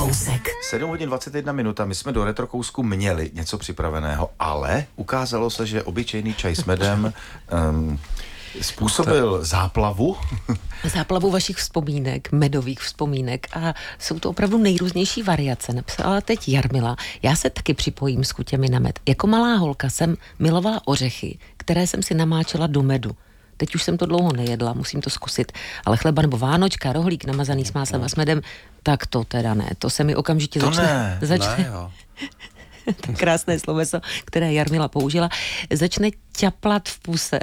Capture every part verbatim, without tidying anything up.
Retrokousek. sedm hodin dvacet jedna minut a my jsme do Retrokousku měli něco připraveného, ale ukázalo se, že obyčejný čaj s medem um, způsobil záplavu. Záplavu vašich vzpomínek, medových vzpomínek a jsou to opravdu nejrůznější variace. Napsala teď Jarmila. Já se taky připojím s chutěmi na med. Jako malá holka jsem milovala ořechy, které jsem si namáčela do medu. Teď už jsem to dlouho nejedla, musím to zkusit. Ale chleba nebo vánočka, rohlík namazaný s máslem a s medem, tak to teda ne. To se mi okamžitě to začne... Ne. začne Ne, jo. to krásné sloveso, které Jarmila použila, začne ťaplat v puse.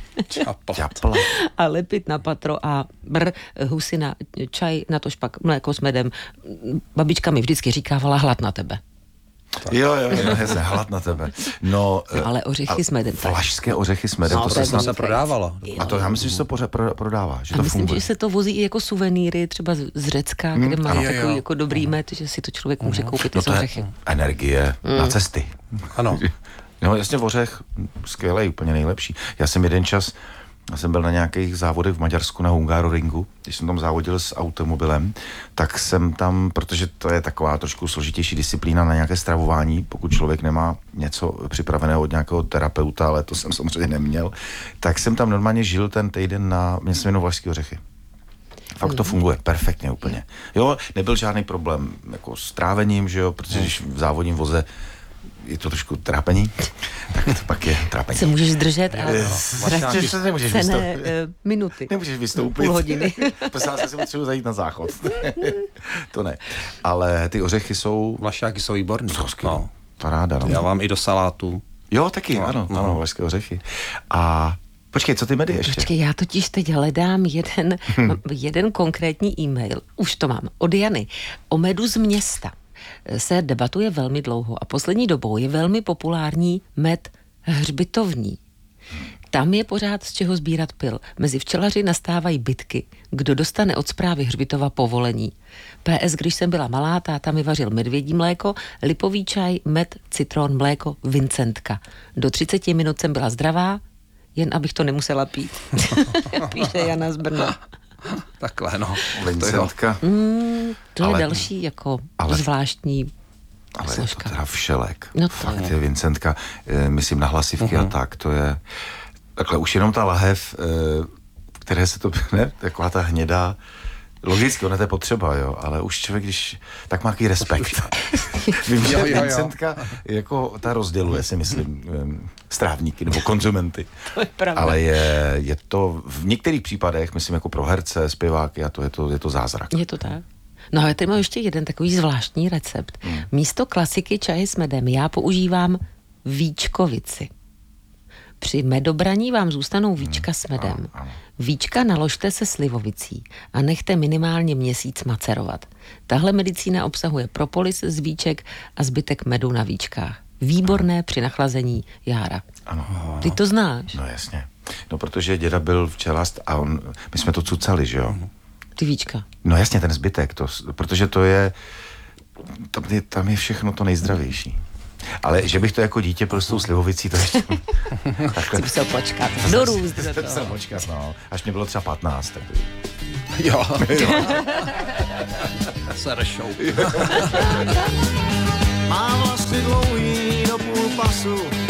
Ťapla. A lepit na patro a br, husina, čaj, na to špak mléko s medem. Babička mi vždycky říkávala hlad na tebe. Jo, jo, jo, jasně, hlad na tebe. No, Ale ořechy s medem. Vlašské ořechy s medem, No, to to se se snad... se prodávalo. A to já myslím, že se to pořád pro- prodává, že A to myslím, funguje. že se to vozí i jako suvenýry, třeba z z Řecka, kde má ano. takový Jo, jo. jako dobrý med, že si to člověk může koupit No i z to je ořechy. energie na cesty. Ano. No jasně, ořech, skvělej, úplně nejlepší. Já jsem jeden čas, já jsem byl na nějakých závodech v Maďarsku na Hungaroringu, když jsem tam závodil s automobilem, tak jsem tam, protože to je taková trošku složitější disciplína na nějaké stravování, pokud člověk nemá něco připraveného od nějakého terapeuta, ale to jsem samozřejmě neměl, tak jsem tam normálně žil ten týden na, mě se jmenuji vlašský ořechy. Fakt to funguje perfektně úplně. Jo, nebyl žádný problém jako s trávením, že jo, protože když v závodním voze je to trošku trápení, tak to pak je trápení. Se můžeš zdržet a Ztratíš se nemůžeš cené vystoupit. eh, minuty. Nemůžeš vystoupit. Půl hodiny. Prosím vás, já si potřebuji zajít na záchod. To ne. Ale ty ořechy jsou... Vlašáky jsou výborný. Jsou skvělé. No. Paráda, no. Já vám i do salátu. Jo, taky, No, ano, no. ano, vlašské ořechy. A počkej, co ty medy ještě? Počkej, já totiž teď hledám jeden, Hm. jeden konkrétní e-mail. Už to mám. Od Jany. O medu z města se debatuje velmi dlouho a poslední dobou je velmi populární med hřbitovní. Tam je pořád z čeho sbírat pil. Mezi včelaři nastávají bitky, kdo dostane od správy hřbitova povolení. P S, když jsem byla malá, táta mi vařil medvědí mléko, lipový čaj, med, citron, mléko, Vincentka. Do třiceti minut jsem byla zdravá, jen abych to nemusela pít. Píše Jana z Brna. Takhle, no. Vincentka. Mm, to Ale- je další jako ale- zvláštní Ale je to složka. teda všelek. No to Fakt je. je Vincentka, eh, myslím na hlasivky a tak, to je... Takhle už jenom ta lahev, eh, které se to, ne, taková ta hnědá, logicky, ona to je potřeba, jo, ale už člověk, když, tak má jaký respekt. Vím, že Jo, jo, jo. Vincentka jako ta rozděluje, si myslím, em, strávníky nebo konzumenty. To je pravda. Ale je, je to v některých případech, myslím, jako pro herce, zpěváky a to je to, je to zázrak. Je to tak? No a já tady mám ještě jeden takový zvláštní recept. Hmm. Místo klasiky čaje s medem já používám víčkovici. Při medobraní vám zůstanou víčka s medem. ano, ano. Víčka naložte se slivovicí a nechte minimálně měsíc macerovat. Tahle medicína obsahuje propolis z víček a zbytek medu na víčkách. Výborné při nachlazení jára. Ano. Ty to znáš? No jasně. No protože děda byl včelař a on, my jsme to cucali, že jo? Ty víčka. No jasně, ten zbytek, to, protože to je, tam je, tam je všechno to nejzdravější. Ale že bych to jako dítě pil s tou slivovicí, to ještě... Takhle. Ty musel počkat. Dorůst do To toho. jsem počkat, no. Až mě bylo třeba patnáct, tak Jo. Seršou. Má vlasy dlouhý do půl pasu,